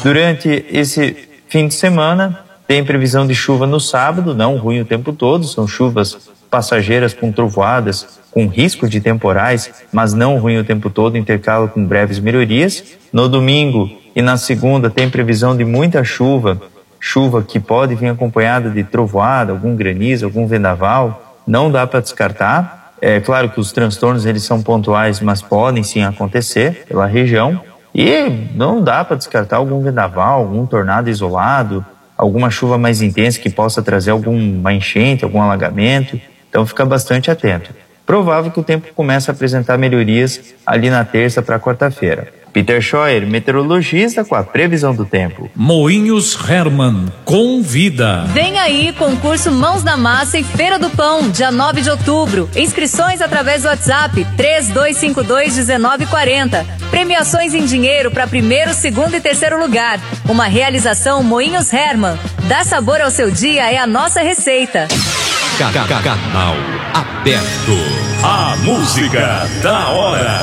Durante esse fim de semana, tem previsão de chuva no sábado, não ruim o tempo todo, são chuvas passageiras com trovoadas, com risco de temporais, mas não ruim o tempo todo, intercala com breves melhorias. No domingo e na segunda tem previsão de muita chuva, chuva que pode vir acompanhada de trovoada, algum granizo, algum vendaval, não dá para descartar. É claro que os transtornos eles são pontuais, mas podem sim acontecer pela região. E não dá para descartar algum vendaval, algum tornado isolado, alguma chuva mais intensa que possa trazer alguma enchente, algum alagamento. Então fica bastante atento. Provável que o tempo comece a apresentar melhorias ali na terça para quarta-feira. Peter Scheuer, meteorologista, com a previsão do tempo. Moinhos Hermann convida. Vem aí, concurso Mãos na Massa e Feira do Pão, dia 9 de outubro. Inscrições através do WhatsApp 3252-1940. Premiações em dinheiro para primeiro, segundo e terceiro lugar. Uma realização Moinhos Hermann. Dá sabor ao seu dia é a nossa receita. Canal aberto. A música da hora.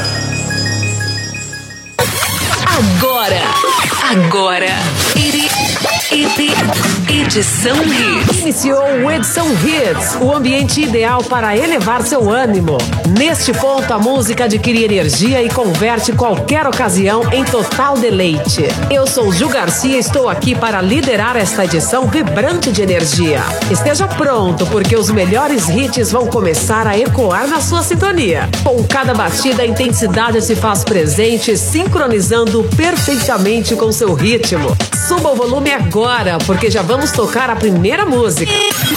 Agora, Edição Hits. Iniciou o Edição Hits, o ambiente ideal para elevar seu ânimo. Neste ponto, a música adquire energia e converte qualquer ocasião em total deleite. Eu sou Ju Garcia e estou aqui para liderar esta edição vibrante de energia. Esteja pronto, porque os melhores hits vão começar a ecoar na sua sintonia. Com cada batida, a intensidade se faz presente, sincronizando perfeitamente com seu ritmo. Suba o volume agora, porque já vamos tocar a primeira música.